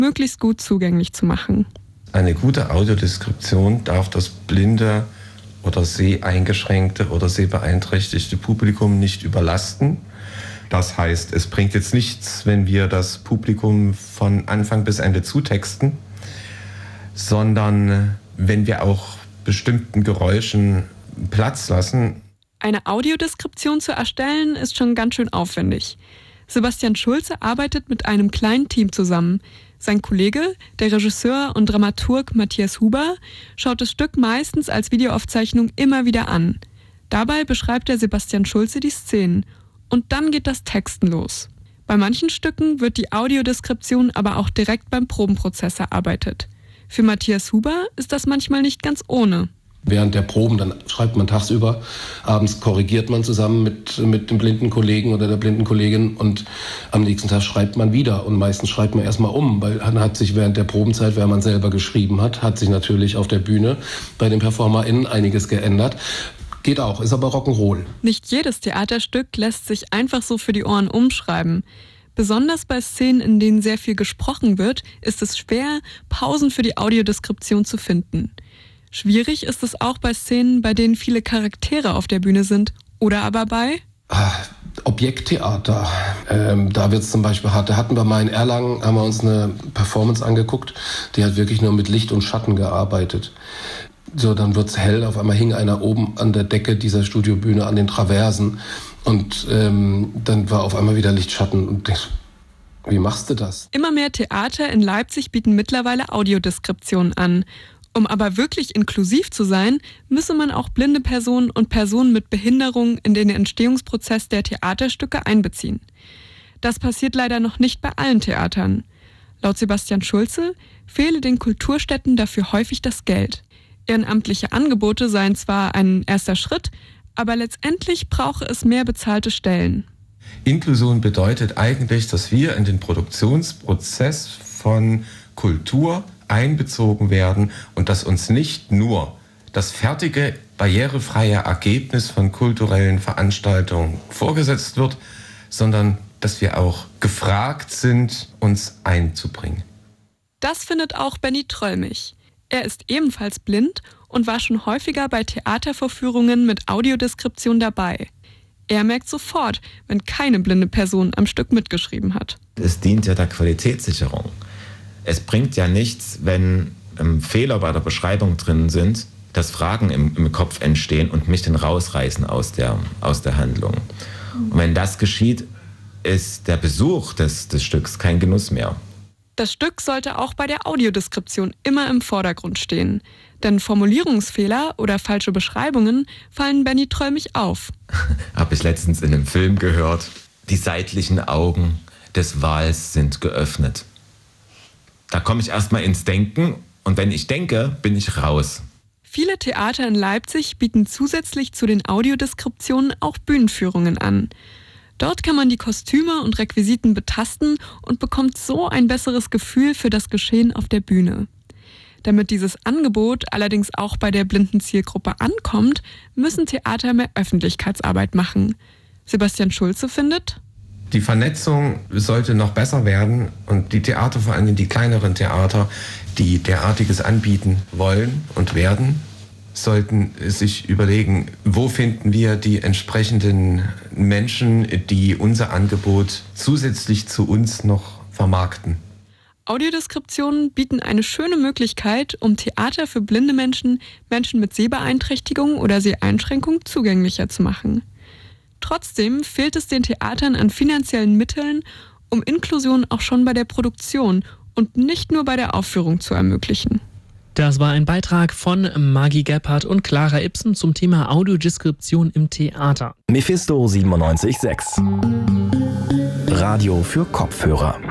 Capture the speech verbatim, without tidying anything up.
möglichst gut zugänglich zu machen. Eine gute Audiodeskription darf das blinde oder seheingeschränkte oder sehbeeinträchtigte Publikum nicht überlasten. Das heißt, es bringt jetzt nichts, wenn wir das Publikum von Anfang bis Ende zutexten, sondern wenn wir auch bestimmten Geräuschen Platz lassen. Eine Audiodeskription zu erstellen, ist schon ganz schön aufwendig. Sebastian Schulze arbeitet mit einem kleinen Team zusammen. Sein Kollege, der Regisseur und Dramaturg Matthias Huber, schaut das Stück meistens als Videoaufzeichnung immer wieder an. Dabei beschreibt der Sebastian Schulze die Szenen. Und dann geht das Texten los. Bei manchen Stücken wird die Audiodeskription aber auch direkt beim Probenprozess erarbeitet. Für Matthias Huber ist das manchmal nicht ganz ohne. Während der Proben, dann schreibt man tagsüber, abends korrigiert man zusammen mit, mit dem blinden Kollegen oder der blinden Kollegin und am nächsten Tag schreibt man wieder. Und meistens schreibt man erstmal um, weil dann hat sich während der Probenzeit, während man selber geschrieben hat, hat sich natürlich auf der Bühne bei den PerformerInnen einiges geändert. Geht auch, ist aber Rock'n'Roll. Nicht jedes Theaterstück lässt sich einfach so für die Ohren umschreiben. Besonders bei Szenen, in denen sehr viel gesprochen wird, ist es schwer, Pausen für die Audiodeskription zu finden. Schwierig ist es auch bei Szenen, bei denen viele Charaktere auf der Bühne sind. Oder aber bei ah, Objekttheater. Ähm, da wird es zum Beispiel hart. Da hatten wir mal in Erlangen, haben wir uns eine Performance angeguckt, die hat wirklich nur mit Licht und Schatten gearbeitet. So, dann wird's hell. Auf einmal hing einer oben an der Decke dieser Studiobühne an den Traversen. Und ähm, dann war auf einmal wieder Lichtschatten. Und denkst, wie machst du das? Immer mehr Theater in Leipzig bieten mittlerweile Audiodeskriptionen an. Um aber wirklich inklusiv zu sein, müsse man auch blinde Personen und Personen mit Behinderung in den Entstehungsprozess der Theaterstücke einbeziehen. Das passiert leider noch nicht bei allen Theatern. Laut Sebastian Schulze fehle den Kulturstätten dafür häufig das Geld. Ehrenamtliche Angebote seien zwar ein erster Schritt, aber letztendlich brauche es mehr bezahlte Stellen. Inklusion bedeutet eigentlich, dass wir in den Produktionsprozess von Kultur einbezogen werden und dass uns nicht nur das fertige, barrierefreie Ergebnis von kulturellen Veranstaltungen vorgesetzt wird, sondern dass wir auch gefragt sind, uns einzubringen. Das findet auch Benny Tröllmich. Er ist ebenfalls blind und war schon häufiger bei Theatervorführungen mit Audiodeskription dabei. Er merkt sofort, wenn keine blinde Person am Stück mitgeschrieben hat. Es dient ja der Qualitätssicherung. Es bringt ja nichts, wenn ähm, Fehler bei der Beschreibung drin sind, dass Fragen im, im Kopf entstehen und mich dann rausreißen aus der, aus der Handlung. Und wenn das geschieht, ist der Besuch des, des Stücks kein Genuss mehr. Das Stück sollte auch bei der Audiodeskription immer im Vordergrund stehen. Denn Formulierungsfehler oder falsche Beschreibungen fallen Benny Tröllmich auf. Habe ich letztens in einem Film gehört. Die seitlichen Augen des Wals sind geöffnet. Da komme ich erstmal ins Denken und wenn ich denke, bin ich raus. Viele Theater in Leipzig bieten zusätzlich zu den Audiodeskriptionen auch Bühnenführungen an. Dort kann man die Kostüme und Requisiten betasten und bekommt so ein besseres Gefühl für das Geschehen auf der Bühne. Damit dieses Angebot allerdings auch bei der blinden Zielgruppe ankommt, müssen Theater mehr Öffentlichkeitsarbeit machen. Sebastian Schulze findet: Die Vernetzung sollte noch besser werden und die Theater, vor allem die kleineren Theater, die derartiges anbieten wollen und werden, sollten sich überlegen, wo finden wir die entsprechenden Menschen, die unser Angebot zusätzlich zu uns noch vermarkten. Audiodeskriptionen bieten eine schöne Möglichkeit, um Theater für blinde Menschen, Menschen mit Sehbeeinträchtigung oder Seheinschränkung zugänglicher zu machen. Trotzdem fehlt es den Theatern an finanziellen Mitteln, um Inklusion auch schon bei der Produktion und nicht nur bei der Aufführung zu ermöglichen. Das war ein Beitrag von Maggie Gebhardt und Clara Ibsen zum Thema Audiodeskription im Theater. Mephisto siebenundneunzig Komma sechs. Radio für Kopfhörer.